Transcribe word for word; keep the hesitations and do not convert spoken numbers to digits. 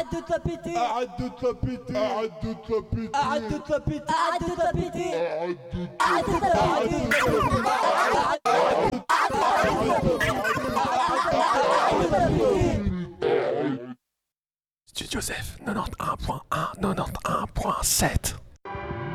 Arrête de te la péter. Arrête de te la péter. Arrête de te la péter. Arrête de te la péter. Arrête de te la péter. Arrête de te la Studio Joseph, quatre-vingt-onze point un, quatre-vingt-onze point sept.